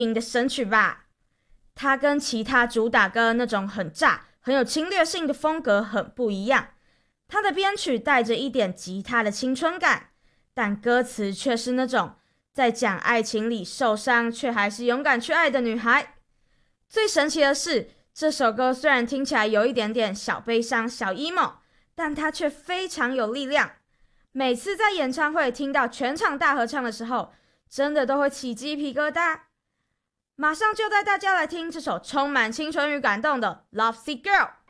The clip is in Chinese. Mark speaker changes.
Speaker 1: 的神曲吧。它跟其他主打歌那种很炸、很有侵略性的风格很不一样。它的编曲带着一点吉他的青春感，但歌词却是那种在讲爱情里受伤却还是勇敢去爱的女孩。最神奇的是，这首歌虽然听起来有一点点小悲伤、小 emo， 但它却非常有力量。每次在演唱会听到全场大合唱的时候，真的都会起鸡皮疙瘩。马上就带大家来听这首充满青春与感动的《Lovesick Girl》。